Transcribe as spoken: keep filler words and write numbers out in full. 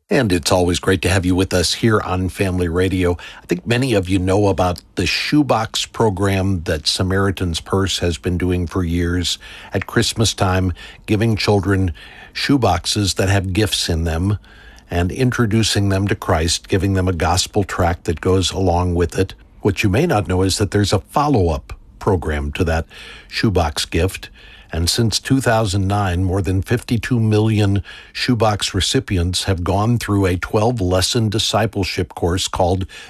And it's always great to have you with us here on Family Radio. I think many of you know about the shoebox program that Samaritan's Purse has been doing for years at Christmas time, giving children shoeboxes that have gifts in them and introducing them to Christ, giving them a gospel tract that goes along with it. What you may not know is that there's a follow-up program to that shoebox gift. And since two thousand nine, more than fifty-two million shoebox recipients have gone through a twelve-lesson discipleship course called